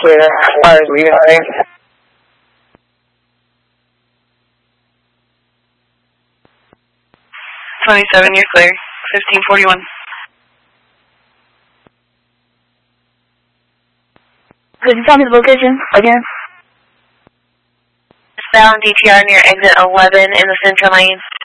clear as far as leaving lane. 27, you're clear. 1541. Could you tell me the location again? Southbound DTR near exit 11 in the center lane.